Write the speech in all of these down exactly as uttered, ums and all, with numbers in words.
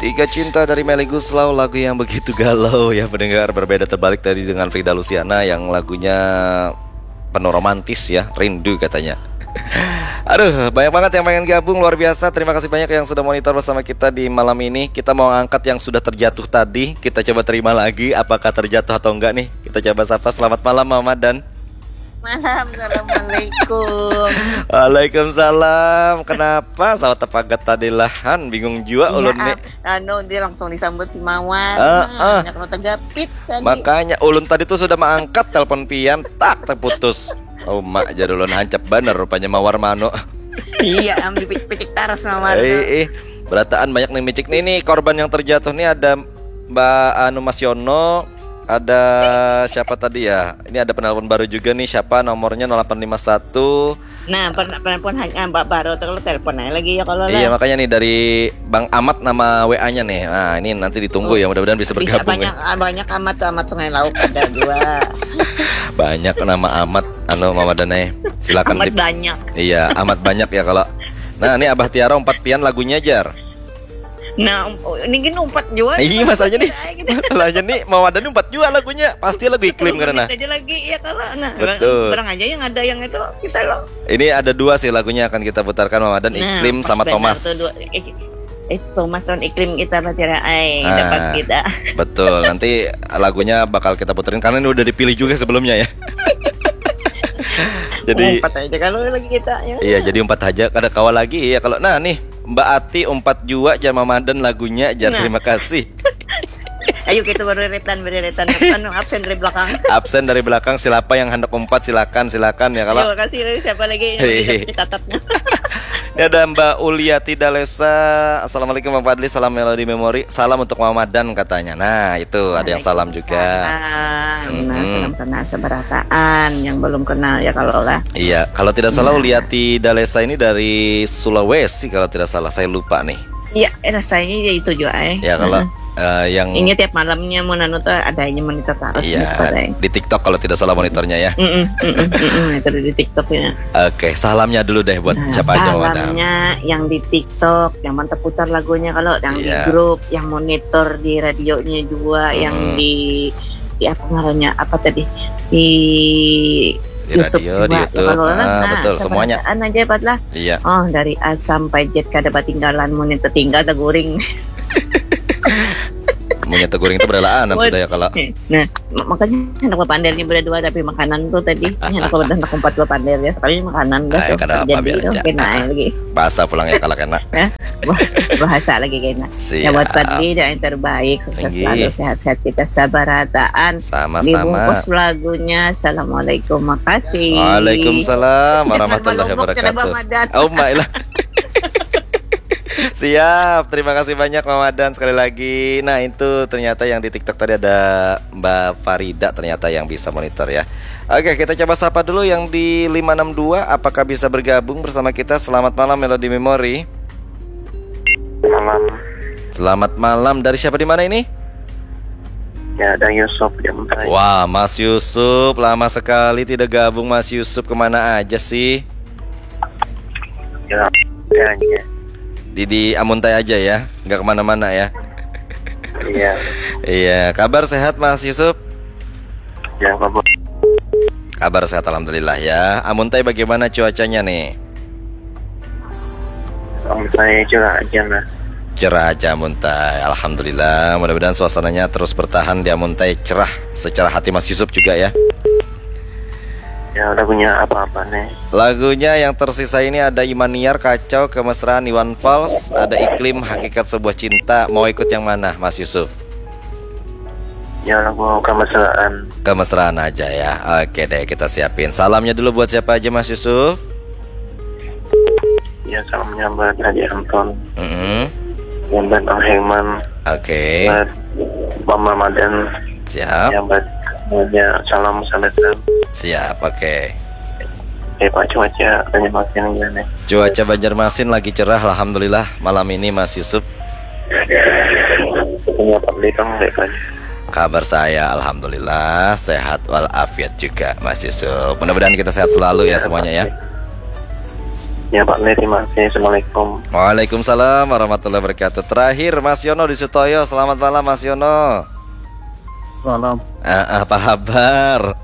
Tiga Cinta dari Melly Goeslaw, lagu yang begitu galau ya pendengar. Berbeda terbalik tadi dengan Frida Luciana yang lagunya penuh romantis ya, rindu katanya. Aduh, banyak banget yang pengen gabung, luar biasa. Terima kasih banyak yang sudah monitor bersama kita di malam ini. Kita mau angkat yang sudah terjatuh tadi. Kita coba terima lagi, apakah terjatuh atau enggak nih. Kita coba sapa. Selamat malam Mama Dan. Malam, assalamualaikum. Waalaikumsalam. Kenapa sawat tepagat tadi lahan bingung jua Iya, ulun nih. anu dia langsung disambut si Mawar. Ah, ah. Banyak lo tegapit tadi. Makanya ulun tadi tuh sudah mengangkat telepon pian, tak terputus. Oh mak jadi ulun hancap bener rupanya Mawar mano. Iya, am dipicik taras Mawar. Eh, eh, berataan banyak nih micik nih, nih korban yang terjatuh nih ada Mbak Anu Mas Yono. Ada siapa tadi ya? Ini ada penelpon baru juga nih. Siapa nomornya nol delapan lima satu. Nah, penelpon hanya Mbak baru terus telepon aja lagi ya kalau Iya lah. makanya nih dari Bang Amat nama W A-nya nih. Nah ini nanti ditunggu oh, ya, mudah-mudahan bisa bergabung. Bisa banyak ya. Banyak amat tuh amat Sungai Lauk ada dua. Banyak nama Amat anu Mama Dane. Silakan. Amat banyak. Iya amat banyak ya kalau. Nah ini Abah Tiara empat pian lagunya Jar. Nah, um, ini gini umpat jual. Iya masalahnya nih. Masalahnya nih Mama Dane empat jual lagunya. Pasti lagu iklim karena. Aja lagi ya kalau nah. Betul. Barang aja yang ada yang itu kita loh. Ini ada dua sih lagunya akan kita putarkan Mama Dan, nah, Iklim sama Thomas. Eh Thomas dan Iklim kita berarti ai nah, dapat kita. Betul. Nanti lagunya bakal kita puterin karena ini udah dipilih juga sebelumnya ya. Jadi empat aja kalau lagi kita ya. Iya, jadi empat aja kada kawal lagi ya kalau. Nah nih Mbak Ati empat jua Jar Mama Dan lagunya Jar, nah. Terima kasih. Ayo kita beriretan beriretan anu absen dari belakang. Absen dari belakang, siapa yang hendak umpat silakan silakan ya kalau. Terima kasih siapa lagi yang dicatatnya. Ini ada Mbak Uliati Dalesa. Assalamualaikum Bang Fadli, salam melodi memori. Salam untuk Mama Dan katanya. Nah itu ada yang salam juga. Mm-hmm. Nah, salam kenal seberataan yang belum kenal ya kalau lah. Iya, kalau tidak salah nah. Uliati Dalesa ini dari Sulawesi kalau tidak salah, saya lupa nih. Iya, rasanya ya itu juga eh. Ya kalau uh, yang ini tiap malamnya mau nanu tuh adanya monitor terus iya, di TikTok kalau tidak salah monitornya ya. Mm -mm, mm -mm, mm -mm, itu di TikTok ya. Oke, salamnya dulu deh buat nah, siapa aja salamnya yang di TikTok, yang mantap putar lagunya kalau yang yeah. di grup, yang monitor di radionya juga, mm. yang di di apa ngarannya apa tadi di di YouTube radio, juga. Di YouTube, ya, ah, nah, betul semuanya. Aja lah. Iya. Oh dari A sampai Z kada batinggalan mun tertinggal da guring. Mungkin teguring itu berdalaan sudah ya kalau. Nah, makanya anak pandir ini berdua tapi makanan tuh tadi anak anak empat dua pandir ya sekali makanan dah. Jadi kena lagi. Bahasa pulang ya kalau kena. Bahasa lagi kena. Ya buat Fadli yang terbaik, sukses selalu, sehat-sehat kita sabarataan. Sama-sama. Dibungkus lagunya. Assalamualaikum, makasih. Waalaikumsalam warahmatullahi wabarakatuh. Oh my lah. Siap, terima kasih banyak Mama Dan sekali lagi. Nah itu ternyata yang di TikTok tadi ada Mbak Farida ternyata yang bisa monitor ya. Oke kita coba sapa dulu yang di lima enam dua. Apakah bisa bergabung bersama kita? Selamat malam Melodi Memori. Malam. Selamat malam, dari siapa di mana ini? Ya ada Yusuf di Muntai. Wah Mas Yusuf, lama sekali tidak gabung Mas Yusuf, kemana aja sih? Ya, ya, ya. Di di Amuntai aja ya, nggak kemana-mana ya. Iya. Iya, kabar sehat Mas Yusuf? Ya kabar. Kabar sehat alhamdulillah ya. Amuntai bagaimana cuacanya nih? Amuntai cerah aja lah. Cerah aja Amuntai, alhamdulillah. Mudah-mudahan suasananya terus bertahan di Amuntai cerah secara hati Mas Yusuf juga ya. Ya lagunya apa-apa nih? Lagunya yang tersisa ini ada Imaniar, Kacau, Kemesraan, Iwan Fals, ada Iklim, Hakikat Sebuah Cinta. Mau ikut yang mana Mas Yusuf? Ya lagu Kemesraan. Kemesraan aja ya. Oke deh kita siapin. Salamnya dulu buat siapa aja Mas Yusuf? Ya salamnya buat Haji Anton. Mm-hmm. Yang buat Bang Herman. Oke. Buat Mama Madan. Siap. Yang buat ya, salam sampai salam. Siap, oke. Okay. Eh Pak, cuaca Banjarmasin gimana? Cuaca Banjarmasin lagi cerah, alhamdulillah malam ini Mas Yusuf. Punya Pak Litong depan. Kabar saya alhamdulillah sehat walafiat juga Mas Yusuf. Mudah-mudahan kita sehat selalu ya semuanya ya. Ya Pak Le, terima kasih. Assalamualaikum. Waalaikumsalam warahmatullahi wabarakatuh. Terakhir Mas Yono di Sutoyo. Selamat malam Mas Yono. Malam. Ah, apa kabar?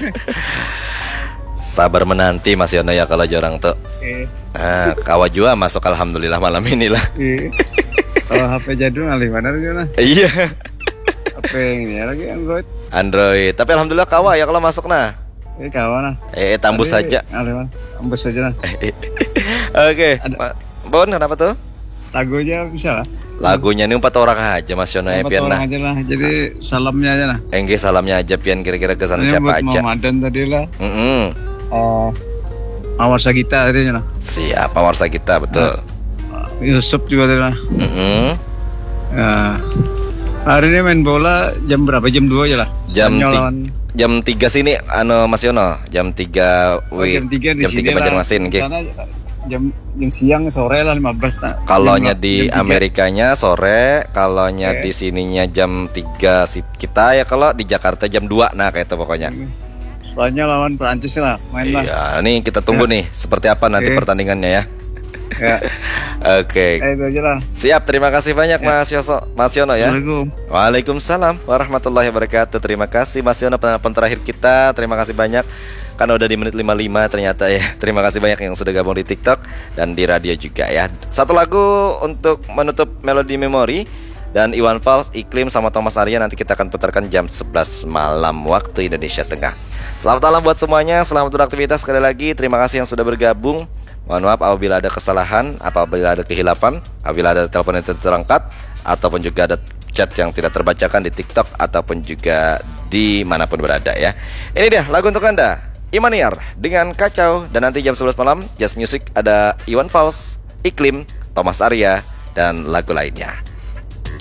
Sabar menanti Mas Yono ya kalau jorang tuh. Eh, Ah, kawa juga masuk alhamdulillah malam ini lah. eh. Kalau H P jadul ngalih mana dia lah? Iya. H P ini ya lagi Android. Android. Tapi alhamdulillah kawa ya kalau masuk nah. Eh kawan lah. Eh tambus saja. Ngalih mana? Ambus saja lah. Oke. Ma- Bon, kenapa tuh? Lagu aja bisa lah. Lagunya ini empat orang aja Mas Yono ya Empat pian orang nah. aja lah. Jadi salamnya aja lah. Enggak salamnya aja pian kira-kira kesan Ini siapa buat aja. Mamadan tadi lah. Mm-mm. Oh, Mawar Sagita tadi lah. Siapa warsa kita betul. Yusuf juga tadi lah. Mm-mm. Ya. Hari ini main bola jam berapa? Jam dua aja lah. Jam Spanyol ti- lawan. Jam tiga sini anu Mas Yono, jam tiga Oh, wi. jam tiga di jam sini tiga lah. Banjarmasin nggih. Sana jam jam siang sore lah lima belas nah. Kalonya Jam- di jam tiga. Amerikanya sore, kalonya Oke. di sininya jam tiga si- kita ya, kalau di Jakarta jam dua. Nah, kayak itu pokoknya. Spanyol lawan Perancis lah, main lah. Iya, nih kita tunggu nih seperti apa nanti Oke. pertandingannya ya. Ya, Oke. eh, itu aja lah. Siap, terima kasih banyak Mas Yoso, Mas Yono ya. Assalamualaikum. Waalaikumsalam warahmatullahi wabarakatuh. Terima kasih Mas Yono penelpon terakhir kita. Terima kasih banyak. Kan udah di menit lima puluh lima ternyata ya. Terima kasih banyak yang sudah gabung di TikTok dan di radio juga ya. Satu lagu untuk menutup Melodi Memori dan Iwan Fals, Iklim sama Thomas Arya nanti kita akan putarkan jam sebelas malam waktu Indonesia Tengah. Selamat malam buat semuanya. Selamat beraktivitas sekali lagi. Terima kasih yang sudah bergabung. Mohon maaf apabila ada kesalahan, apabila ada kehilapan, apabila ada telepon yang tidak terangkat, ataupun juga ada chat yang tidak terbacakan di TikTok ataupun juga di manapun berada ya. Ini dia lagu untuk Anda, Imaniar dengan Kacau. Dan nanti jam sebelas malam Jazz Music ada Iwan Fals, Iklim, Thomas Arya, dan lagu lainnya.